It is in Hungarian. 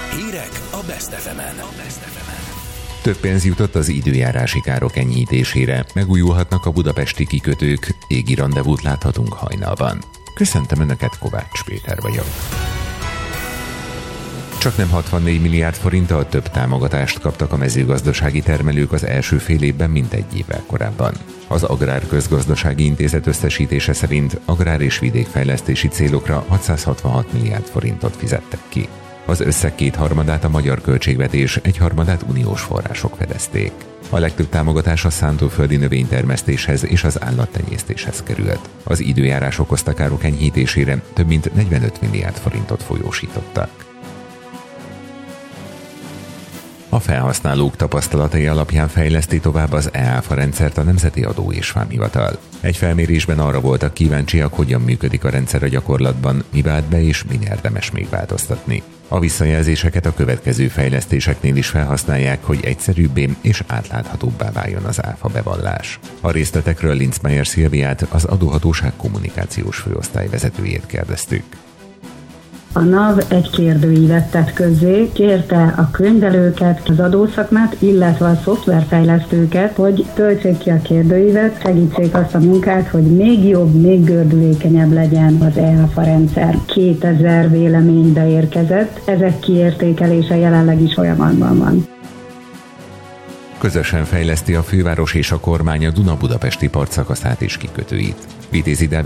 Hírek a Best FM-en. Több pénz jutott az időjárási károk enyhítésére, megújulhatnak a budapesti kikötők, égi randevút láthatunk hajnalban. Köszöntöm Önöket, Kovács Péter vagyok. Csaknem 64 milliárd forinttal több támogatást kaptak a mezőgazdasági termelők az első fél évben, mint egy évvel korábban. Az Agrárközgazdasági Intézet összesítése szerint agrár- és vidékfejlesztési célokra 666 milliárd forintot fizettek ki. Az összeg kétharmadát a magyar költségvetés, egyharmadát uniós források fedezték. A legtöbb támogatás a szántóföldi növénytermesztéshez és az állattenyésztéshez került. Az időjárás okozta károk enyhítésére több mint 45 milliárd forintot folyósítottak. A felhasználók tapasztalatai alapján fejleszti tovább az e-áfa rendszert a Nemzeti Adó és Vámhivatal. Egy felmérésben arra voltak kíváncsiak, hogyan működik a rendszer a gyakorlatban, mi vált be és min érdemes még változtatni. A visszajelzéseket a következő fejlesztéseknél is felhasználják, hogy egyszerűbbé és átláthatóbbá váljon az áfa bevallás. A részletekről Linzmeier Szilviát, az adóhatóság kommunikációs főosztályvezetőjét kérdeztük. A NAV egy kérdőívet tett közzé, kérte a könyvelőket, az adószakmát, illetve a szoftverfejlesztőket, hogy töltsék ki a kérdőívet, segítsék azt a munkát, hogy még jobb, még gördülékenyebb legyen az e-áfa rendszer. 2000 vélemény beérkezett, ezek kiértékelése jelenleg is folyamatban van. Közösen fejleszti a főváros és a kormány a Duna-Budapesti partszakaszát és kikötőit. Vitézi